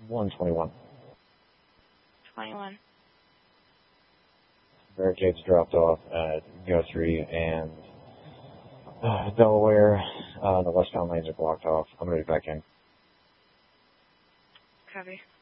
121. 21. Barricades dropped off at Guthrie and Delaware. The westbound lanes are blocked off. I'm going to be back in. Copy.